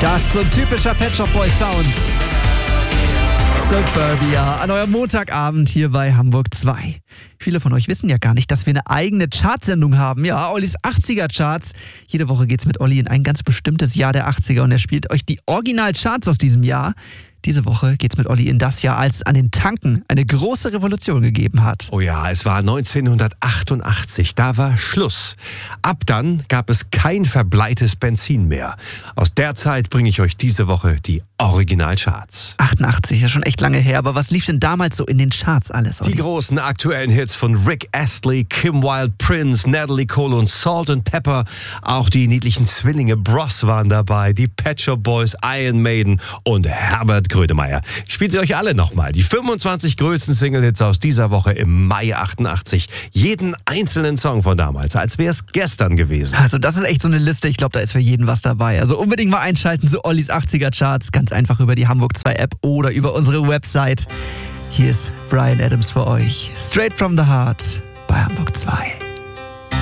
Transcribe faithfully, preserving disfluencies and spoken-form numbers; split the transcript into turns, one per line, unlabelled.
Das ist so ein typischer Pet Shop Boys Sound. Suburbia an eurem Montagabend hier bei Hamburg zwei. Viele von euch wissen ja gar nicht, dass wir eine eigene Chartsendung haben. Ja, Ollis achtziger Charts. Jede Woche geht's mit Olli in ein ganz bestimmtes Jahr der achtziger und er spielt euch die Original-Charts aus diesem Jahr. Diese Woche geht's mit Olli in das Jahr, als es an den Tanken eine große Revolution gegeben hat.
Oh ja, es war neunzehnhundertachtundachtzig, da war Schluss. Ab dann gab es kein verbleites Benzin mehr. Aus der Zeit bringe ich euch diese Woche die Originalcharts.
achtundachtzig, ja schon echt lange her, aber was lief denn damals so in den Charts alles, Olli?
Die großen aktuellen Hits von Rick Astley, Kim Wilde, Prince, Natalie Cole und Salt and Pepper. Auch die niedlichen Zwillinge Bros waren dabei, die Pet Shop Boys, Iron Maiden und Herbert Grönemeyer. Ich spiele sie euch alle nochmal. Die fünfundzwanzig größten Single-Hits aus dieser Woche im Mai achtundachtzig. Jeden einzelnen Song von damals, als wäre es gestern gewesen.
Also das ist echt so eine Liste, ich glaube, da ist für jeden was dabei. Also unbedingt mal einschalten zu Ollis achtziger Charts. Ganz einfach über die Hamburg zwei App oder über unsere Website. Hier ist Bryan Adams für euch. Straight from the Heart bei Hamburg zwei.